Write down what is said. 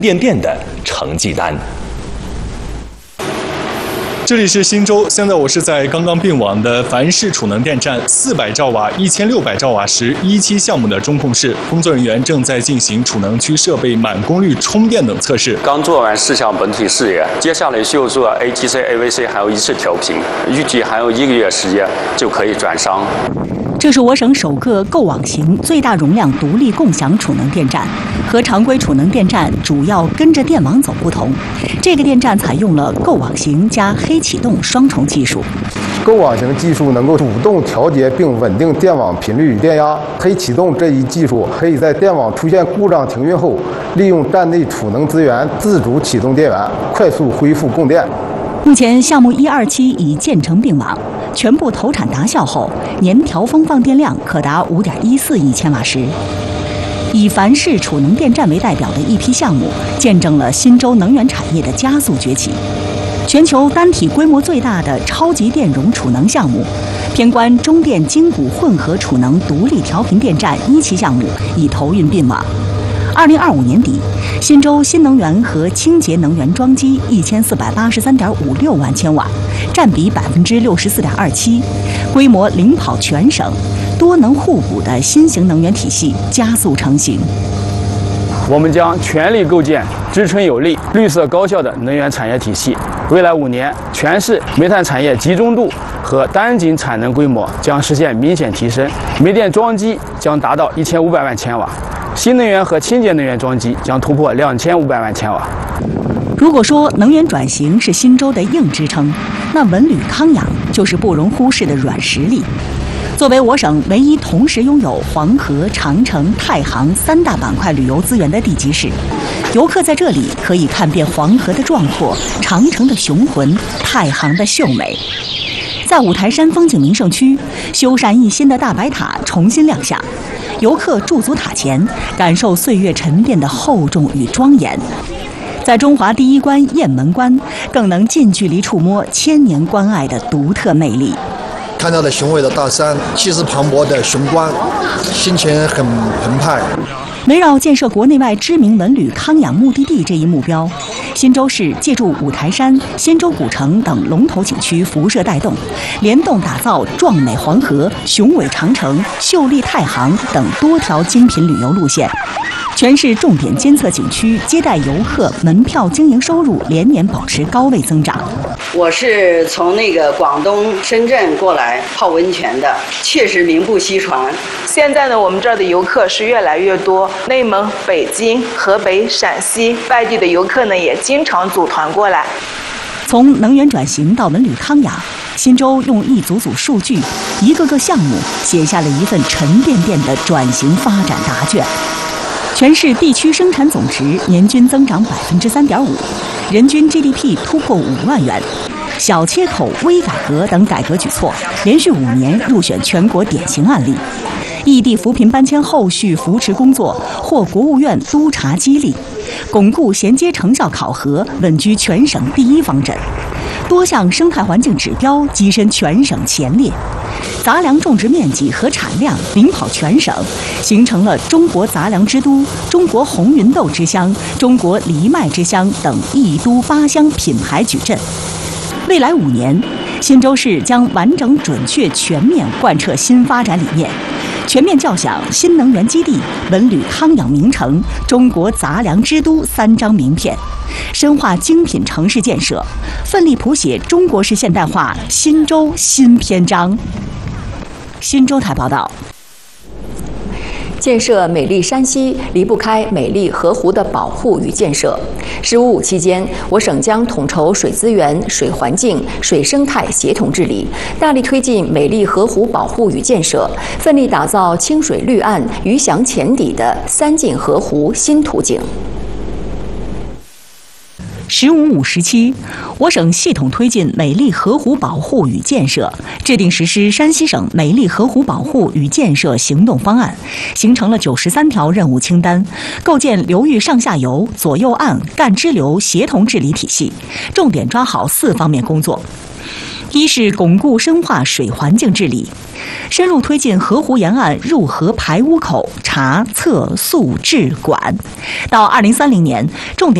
电的成绩单。 这里是新州，现在我是在刚刚并网的凡世储能电站400兆瓦、1600兆瓦时1期项目的中控室，工作人员正在进行储能区设备满功率充电等测试。 刚做完4项本体试验，接下来就做 ATC、AVC 还有一次调频，预计还有1个月时间就可以转商。 这是我省首个构网型最大容量独立共享储能电站，和常规储能电站主要跟着电网走不同，这个电站采用了构网型加黑启动双重技术。 构网型技术能够主动调节并稳定电网频率与电压，黑启动这一技术可以在电网出现故障停运后，利用站内储能资源自主启动电源，快速恢复供电。 目前项目1、2期已建成并网，全部投产达效后，年调峰放电量可达5.14亿千瓦时。以凡世储能电站为代表的一批项目，见证了新州能源产业的加速崛起。全球单体规模最大的超级电容储能项目，偏关中电精谷混合储能独立调频电站1期项目已投运并网。2025年底，新州新能源和清洁能源装机1483.56万千瓦，占比64.27%，规模领跑全省，多能互补的新型能源体系加速成型。 我们将全力构建支撑有力、绿色高效的能源产业体系。未来5年，全市煤炭产业集中度和单井产能规模将实现明显提升，煤电装机将达到1500万千瓦。新能源和清洁能源装机将突破2500万千瓦。 如果说能源转型是新州的硬支撑，那文旅康养就是不容忽视的软实力。作为我省唯一同时拥有黄河、长城、太行3大板块旅游资源的地级市，游客在这里可以看遍黄河的壮阔、长城的雄浑、太行的秀美。在五台山风景名胜区，修缮一新的大白塔重新亮相，游客驻足塔前，感受岁月沉淀的厚重与庄严。在中华第一关雁门关，更能近距离触摸千年关隘的独特魅力。 看到了雄伟的大山，气势磅礴的雄关，心情很澎湃。 围绕建设国内外知名文旅康养目的地这一目标，新州市借助五台山、仙州古城等龙头景区辐射带动，联动打造壮美黄河、雄伟长城、秀丽太行等多条精品旅游路线。全市重点监测景区接待游客门票经营收入连年保持高位增长。 我是从广东深圳过来泡温泉的，确实名不虚传。 现在呢，我们这儿的游客是越来越多，内蒙、北京、河北、陕西外地的游客呢也经常组团过来。 从能源转型到文旅康养，新州用一组组数据、一个个项目写下了一份沉甸甸的转型发展答卷。全市地区生产总值年均增长3.5%，人均 GDP 突破5万元。小切口微改革等改革举措连续5年入选全国典型案例。异地扶贫搬迁后续扶持工作获国务院督查激励，巩固衔接成效考核稳居全省第一方阵，多项生态环境指标跻身全省前列，杂粮种植面积和产量领跑全省，形成了中国杂粮之都、中国红芸豆之乡、中国藜麦之乡等一都8乡品牌矩阵。未来5年，新州市将完整准确全面贯彻新发展理念，全面叫响新能源基地、文旅康养名城、中国杂粮之都3张名片，深化精品城市建设，奋力谱写中国式现代化新州新篇章。新州台报道。 建设美丽山西离不开美丽河湖的保护与建设。“15+5”期间，我省将统筹水资源、水环境、水生态协同治理，大力推进美丽河湖保护与建设，奋力打造清水绿岸、鱼翔浅底的3进河湖新图景。 “15+5”时期，我省系统推进美丽河湖保护与建设，制定实施山西省美丽河湖保护与建设行动方案，形成了93条任务清单，构建流域上下游、左右岸、干支流协同治理体系，重点抓好4方面工作。一是巩固深化水环境治理， 深入推进河湖沿岸入河排污口查测速治管。到2030年，重点